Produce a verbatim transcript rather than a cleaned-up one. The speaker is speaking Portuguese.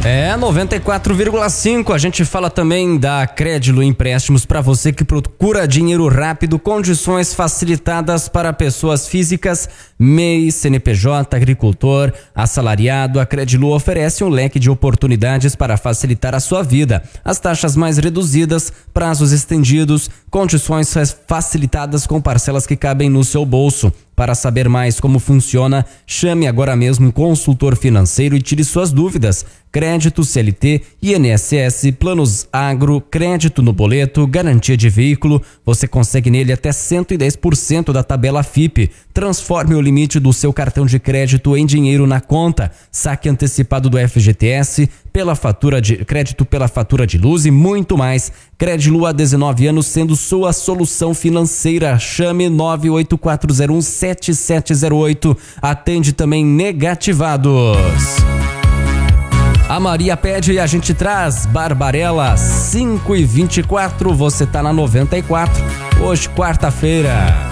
É, noventa e quatro vírgula cinco. A gente fala também da Crédilo Empréstimos para você que procura dinheiro rápido, condições facilitadas para pessoas físicas, M E I, C N P J, agricultor, assalariado. A Crédilo oferece um leque de oportunidades para facilitar a sua vida. As taxas mais reduzidas, prazos estendidos, condições facilitadas com parcelas que cabem no seu bolso. Para saber mais como funciona, chame agora mesmo um consultor financeiro e tire suas dúvidas. Crédito, C L T, I N S S, planos agro, crédito no boleto, garantia de veículo. Você consegue nele até cento e dez por cento da tabela F I P. Transforme o limite do seu cartão de crédito em dinheiro na conta. Saque antecipado do F G T S, pela fatura de crédito pela fatura de luz e muito mais. Crédilo há dezenove anos sendo sua solução financeira. Chame nove oito quatro zero um sete sete zero oito. Atende também negativados. A Maria pede e a gente traz. Barbarella cinco e vinte e quatro. Você tá na noventa e quatro. Hoje, quarta-feira.